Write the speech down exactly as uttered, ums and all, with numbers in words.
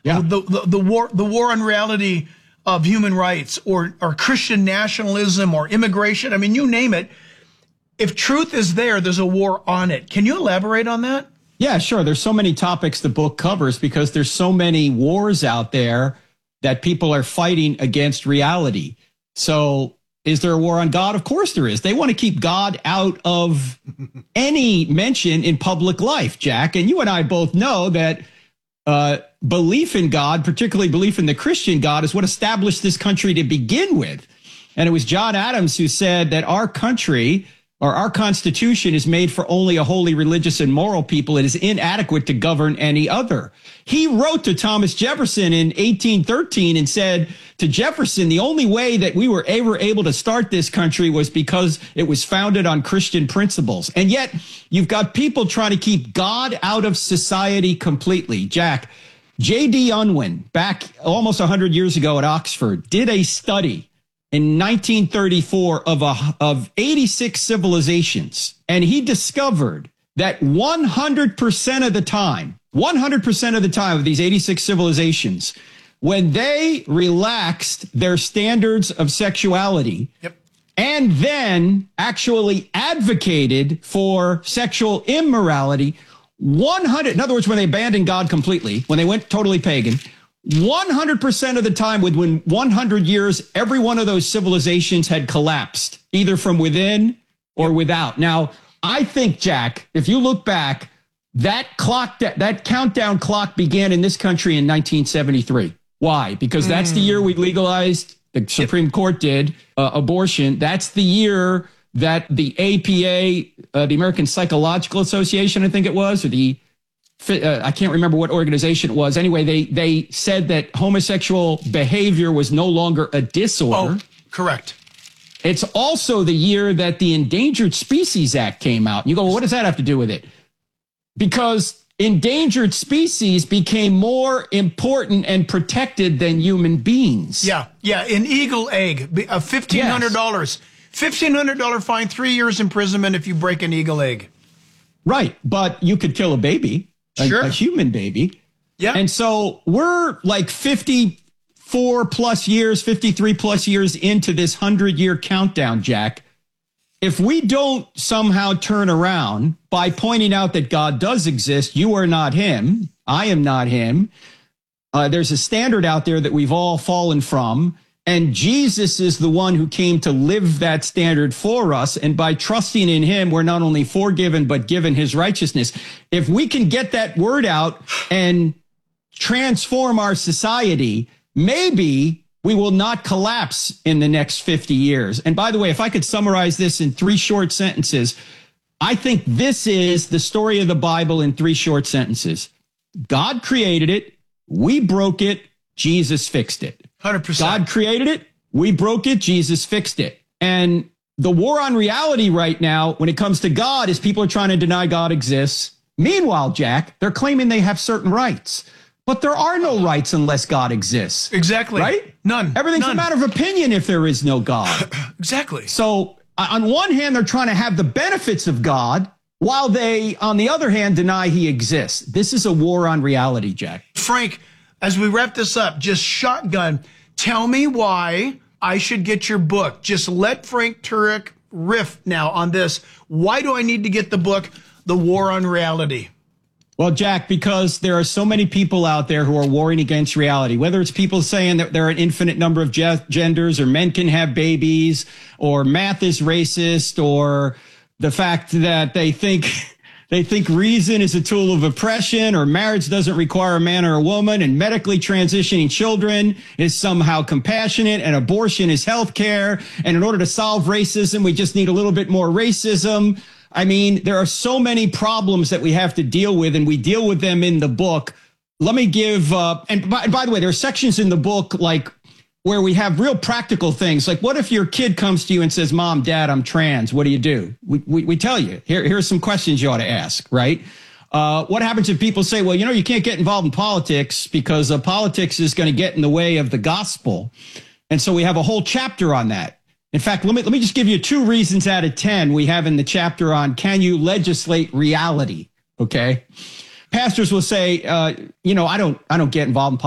Yeah. The, the, the war, the war on reality of human rights or, or Christian nationalism or immigration. I mean, you name it. If truth is there, there's a war on it. Can you elaborate on that? Yeah, sure. There's so many topics the book covers because there's so many wars out there that people are fighting against reality. So is there a war on God? Of course there is. They want to keep God out of any mention in public life, Jack. And you and I both know that uh, belief in God, particularly belief in the Christian God, is what established this country to begin with. And it was John Adams who said that our country or our Constitution is made for only a holy, religious, and moral people. It is inadequate to govern any other. He wrote to Thomas Jefferson in eighteen thirteen and said to Jefferson, the only way that we were ever able to start this country was because it was founded on Christian principles. And yet you've got people trying to keep God out of society completely. Jack, J D Unwin, back almost one hundred years ago at Oxford, did a study in nineteen thirty-four of a, of eighty-six civilizations. And he discovered that one hundred percent of the time, one hundred percent of the time of these eighty-six civilizations, when they relaxed their standards of sexuality, yep, and then actually advocated for sexual immorality, one hundred, in other words, when they abandoned God completely, when they went totally pagan, one hundred percent of the time within one hundred years, every one of those civilizations had collapsed, either from within or without. Now, I think, Jack, if you look back, that clock, that, that countdown clock began in this country in nineteen seventy-three. Why? Because mm. that's the year we legalized, the Supreme yep. Court did, uh, abortion. That's the year that the A P A, uh, the American Psychological Association, I think it was, or the Uh, I can't remember what organization it was. Anyway, they they said that homosexual behavior was no longer a disorder. Oh, correct. It's also the year that the Endangered Species Act came out. And you go, well, what does that have to do with it? Because endangered species became more important and protected than human beings. Yeah, yeah. An eagle egg, uh, fifteen hundred dollars. Yes. fifteen hundred dollars fine, three years imprisonment if you break an eagle egg. Right, but you could kill a baby. A, sure. a human baby. Yeah. And so we're like fifty-four plus years, fifty-three plus years into this hundred year countdown, Jack. If we don't somehow turn around by pointing out that God does exist, you are not him, I am not him. Uh, there's a standard out there that we've all fallen from. And Jesus is the one who came to live that standard for us. And by trusting in him, we're not only forgiven, but given his righteousness. If we can get that word out and transform our society, maybe we will not collapse in the next fifty years. And by the way, if I could summarize this in three short sentences, I think this is the story of the Bible in three short sentences. God created it. We broke it. Jesus fixed it. one hundred percent. God created it. We broke it. Jesus fixed it. And the war on reality right now, when it comes to God, is people are trying to deny God exists. Meanwhile, Jack, they're claiming they have certain rights. But there are no rights unless God exists. Exactly. Right? None. Everything's None. a matter of opinion if there is no God. Exactly. So on one hand, they're trying to have the benefits of God, while they, on the other hand, deny he exists. This is a war on reality, Jack. Frank, as we wrap this up, just shotgun, tell me why I should get your book. Just let Frank Turek riff now on this. Why do I need to get the book, The War on Reality? Well, Jack, because there are so many people out there who are warring against reality, whether it's people saying that there are an infinite number of ge- genders or men can have babies or math is racist or the fact that they think they think reason is a tool of oppression or marriage doesn't require a man or a woman and medically transitioning children is somehow compassionate and abortion is health care. And in order to solve racism, we just need a little bit more racism. I mean, there are so many problems that we have to deal with, and we deal with them in the book. Let me give, uh, and by, by the way, there are sections in the book like where we have real practical things. Like, what if your kid comes to you and says, Mom, Dad, I'm trans. What do you do? We, we, we tell you, here, here are some questions you ought to ask, right? Uh, what happens if people say, well, you know, you can't get involved in politics because uh, politics is going to get in the way of the gospel. And so we have a whole chapter on that. In fact, let me let me just give you two reasons out of ten we have in the chapter on can you legislate reality? Okay. Pastors will say, uh, you know, I don't I don't get involved in politics.